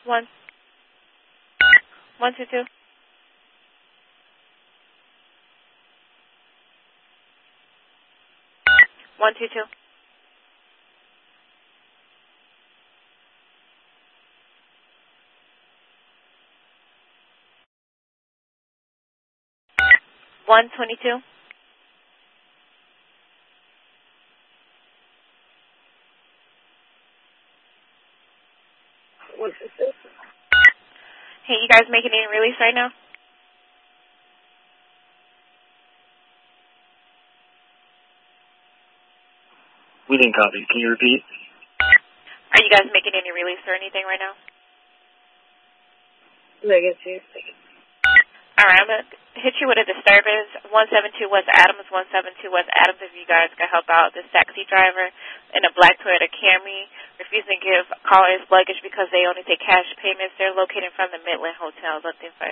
122. 122. 122. What is this? Hey, you guys making any release right now? We didn't copy. Can you repeat? Are you guys making any release or anything right now? Negative. All right, I'm going to hit you with a disturbance. 172 West Adams, 172 West Adams, if you guys can help out this taxi driver in a black Toyota Camry, refusing to give callers luggage because they only take cash payments. They're located from the Midland Hotel. Looking for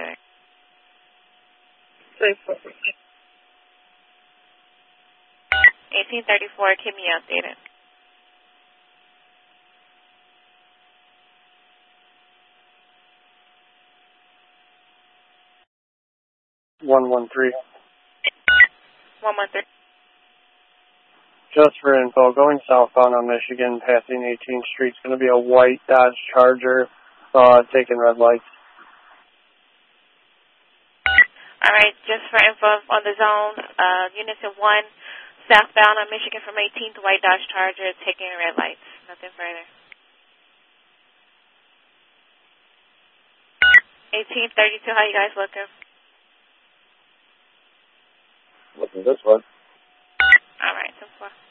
1834, keep me updated. One 113. 113. Just for info, going southbound on Michigan, passing 18th Street, it's going to be a white Dodge Charger, taking red lights. All right, just for info on the zone, Unison 1, southbound on Michigan from 18th, white Dodge Charger, taking red lights. Nothing further. 1832, how you guys looking? Looking this way. All right, 10-4.